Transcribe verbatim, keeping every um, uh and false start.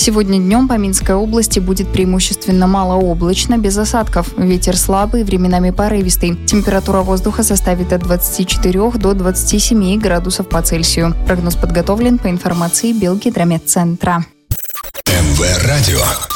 Сегодня днем по Минской области будет преимущественно малооблачно, без осадков. Ветер слабый, временами порывистый. Температура воздуха составит от двадцати четырёх до двадцати семи градусов по Цельсию. Прогноз подготовлен по информации Белгидромедцентра. МВ Радио.